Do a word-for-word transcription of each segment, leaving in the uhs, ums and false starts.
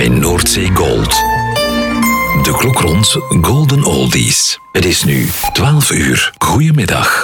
bij Noordzee Gold. De klok rond Golden Oldies. Het is nu twaalf uur. Goedemiddag.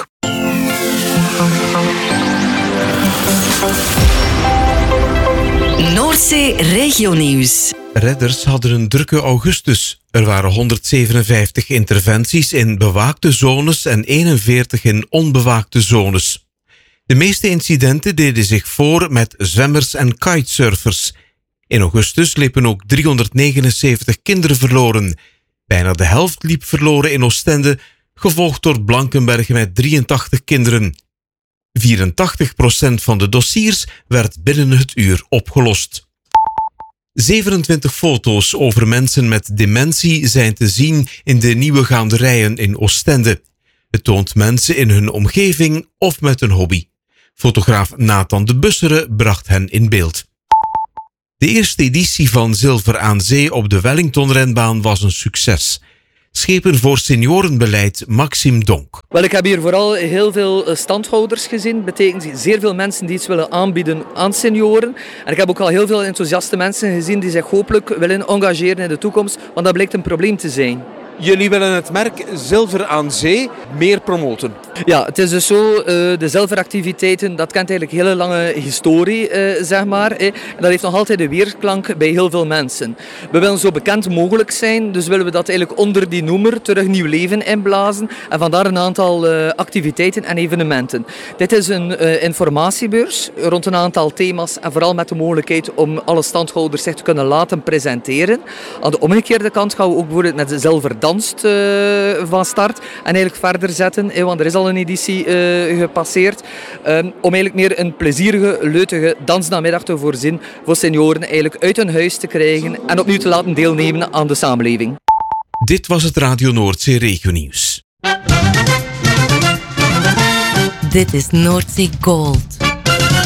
Noordzee Regionieuws. Redders hadden een drukke augustus. Er waren honderdzevenenvijftig interventies in bewaakte zones en eenenveertig in onbewaakte zones. De meeste incidenten deden zich voor met zwemmers en kitesurfers. In augustus liepen ook driehonderdnegenenzeventig kinderen verloren. Bijna de helft liep verloren in Oostende, gevolgd door Blankenberge met drieëntachtig kinderen. vierentachtig procent van de dossiers werd binnen het uur opgelost. zevenentwintig foto's over mensen met dementie zijn te zien in de nieuwe gaanderijen in Oostende. Het toont mensen in hun omgeving of met een hobby. Fotograaf Nathan de Bussere bracht hen in beeld. De eerste editie van Zilver aan Zee op de Wellington-renbaan was een succes. Schepen voor seniorenbeleid Maxime Donk. Wel, ik heb hier vooral heel veel standhouders gezien. Dat betekent zeer veel mensen die iets willen aanbieden aan senioren. En ik heb ook al heel veel enthousiaste mensen gezien die zich hopelijk willen engageren in de toekomst, want dat blijkt een probleem te zijn. Jullie willen het merk Zilver aan Zee meer promoten. Ja, het is dus zo, uh, de zilveractiviteiten, dat kent eigenlijk een hele lange historie, uh, zeg maar. Eh. En dat heeft nog altijd een weerklank bij heel veel mensen. We willen zo bekend mogelijk zijn, dus willen we dat eigenlijk onder die noemer terug nieuw leven inblazen. En vandaar een aantal uh, activiteiten en evenementen. Dit is een uh, informatiebeurs rond een aantal thema's en vooral met de mogelijkheid om alle standhouders zich te kunnen laten presenteren. Aan de omgekeerde kant gaan we ook bijvoorbeeld met de zilverdans uh, van start en eigenlijk verder zetten, eh, want er is al een editie uh, gepasseerd, um, om eigenlijk meer een plezierige, leutige dansnamiddag te voorzien voor senioren eigenlijk uit hun huis te krijgen en opnieuw te laten deelnemen aan de samenleving. Dit was het Radio Noordzee Regionieuws. Dit is Noordzee Gold.